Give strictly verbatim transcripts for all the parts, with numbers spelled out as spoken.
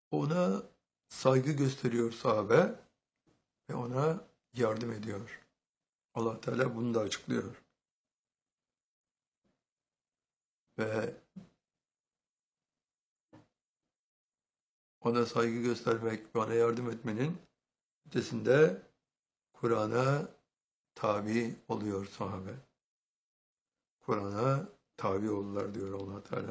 Ona saygı gösteriyor sahabe ve ona yardım ediyor. Allah Teala bunu da açıklıyor. Ve ona saygı göstermek, bana yardım etmenin ötesinde Kur'an'a tabi oluyor sahabe. Kur'an'a tabi oldular diyor Allah Teala.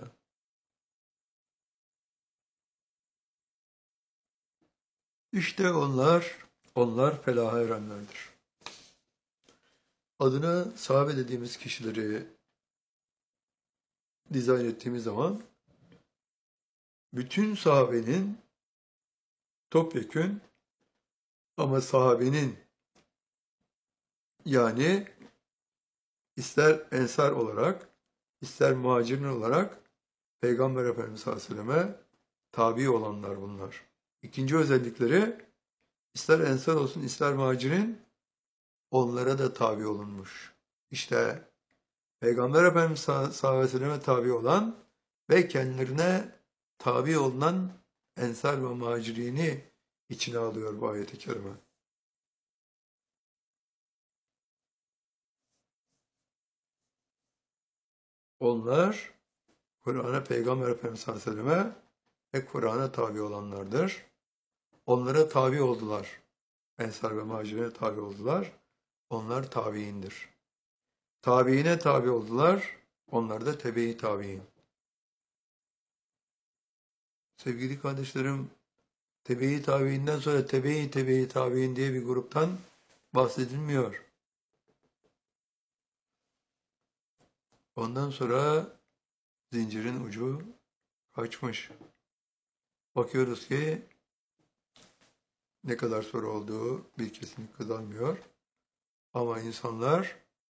İşte onlar, onlar felaha erenlerdir. Adına sahabe dediğimiz kişileri dizayn ettiğimiz zaman bütün sahabenin topyekün ama sahabenin yani ister ensar olarak ister muhacirin olarak Peygamber Efendimiz sallallahu aleyhi ve selleme tabi olanlar bunlar. İkinci özellikleri ister ensar olsun ister muhacirin onlara da tabi olunmuş. İşte Peygamber Efendimiz sallallahu aleyhi ve selleme tabi olan ve kendilerine tabi olunan ensar ve muhacirini içine alıyor bu ayet-i kerime. Onlar Kur'an'a, Peygamber Efendimiz sallallahu aleyhi ve selleme ve Kur'an'a tabi olanlardır. Onlara tabi oldular. Ensar ve muhacirine tabi oldular. Onlar tabiindir. Tabiine tabi oldular. Onlar da tebe-i tabiin. Sevgili kardeşlerim, tebe-i tabiinden sonra tebe-i tebe-i tabiin diye bir gruptan bahsedilmiyor. Ondan sonra zincirin ucu kaçmış. Bakıyoruz ki ne kadar soru olduğu bir kesinlik kazanmıyor. Ama insanlar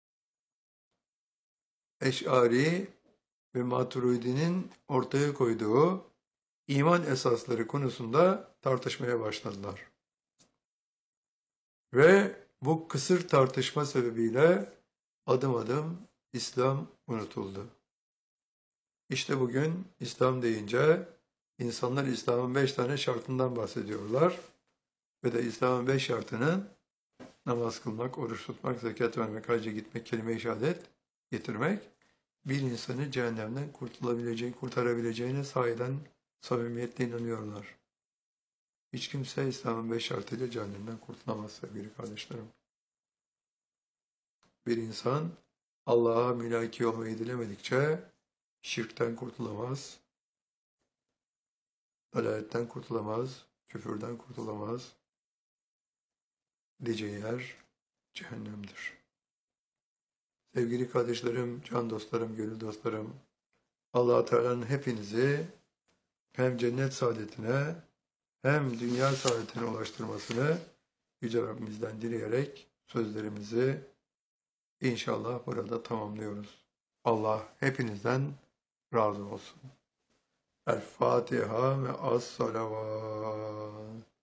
Eş'ari ve Maturidi'nin ortaya koyduğu iman esasları konusunda tartışmaya başladılar. Ve bu kısır tartışma sebebiyle adım adım İslam unutuldu. İşte bugün İslam deyince insanlar İslam'ın beş tane şartından bahsediyorlar. Ve de İslam'ın beş şartının namaz kılmak, oruç tutmak, zekat vermek, hacca gitmek, kelime-i şehadet getirmek, bir insanı cehennemden kurtulabileceği, kurtarabileceğine sahiden samimiyetle inanıyorlar. Hiç kimse İslam'ın beş şartıyla cehennemden kurtulamaz sevgili kardeşlerim. Bir insan Allah'a mülaki olmayı dilemedikçe şirkten kurtulamaz, dalaletten kurtulamaz, küfürden kurtulamaz. Gideceği yer cehennemdir. Sevgili kardeşlerim, can dostlarım, gönül dostlarım, Allah-u Teala'nın hepinizi hem cennet saadetine hem dünya saadetine ulaştırmasını Yüce Rabbimizden dileyerek sözlerimizi inşallah burada tamamlıyoruz. Allah hepinizden razı olsun. El Fatiha ve as-salavat.